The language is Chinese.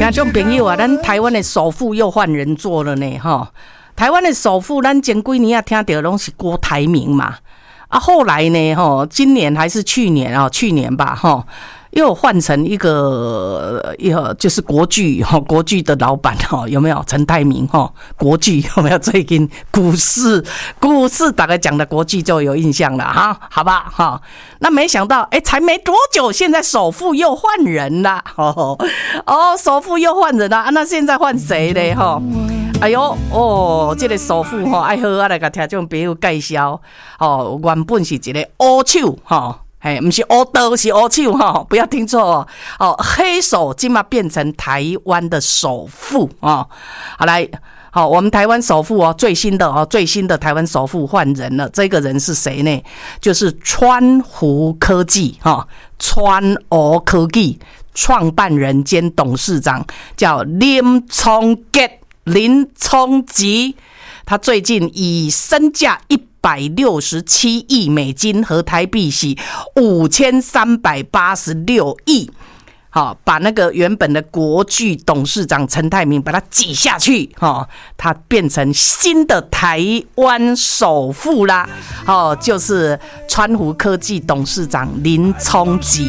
听众朋友啊，咱台湾的首富又换人做了呢，哈！台湾的首富，咱前几年啊听到拢是郭台铭嘛，啊，后来呢，哈，今年还是去年啊，去年吧，哈。又换成一个就是国巨国巨的老板有没有陈泰明国巨有没有？最近股市大概讲的国巨就有印象了哈，好吧哈。那没想到才没多久，现在首富又换人了首富又换人了那现在换谁呢哎呦这个首富爱好啊来给听众朋友介绍原本是一个乌手不是乌刀，是乌手不要听错黑手今嘛变成台湾的首富好来我们台湾首富最新的台湾首富换人了，这个人是谁呢？就是川湖科技川湖科技创办人兼董事长叫林聪吉，他最近以身价167亿美金和台币是5386亿，把那个原本的国巨董事长陈泰铭把他挤下去，他变成新的台湾首富啦，就是川湖科技董事长林聪吉。